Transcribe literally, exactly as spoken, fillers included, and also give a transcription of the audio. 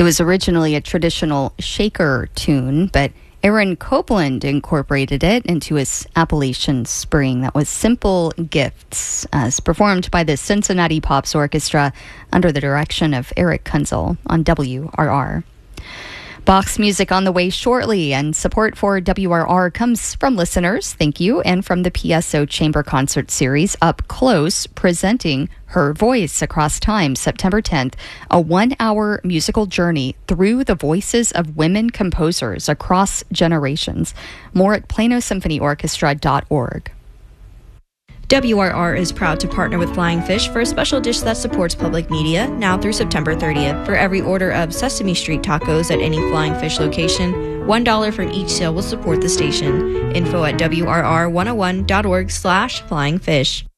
It was originally a traditional shaker tune, but Aaron Copland incorporated it into his Appalachian Spring. That was Simple Gifts, as performed by the Cincinnati Pops Orchestra under the direction of Eric Kunzel on W R R. Bach's music on the way shortly, and support for W R R comes from listeners, thank you, and from the P S O Chamber Concert Series Up Close, presenting Her Voice Across Time, September tenth, a one-hour musical journey through the voices of women composers across generations. More at plano symphony orchestra dot org. W R R is proud to partner with Flying Fish for a special dish that supports public media now through September thirtieth. For every order of Sesame Street tacos at any Flying Fish location, one dollar from each sale will support the station. Info at W R R one oh one dot org slash flying fish.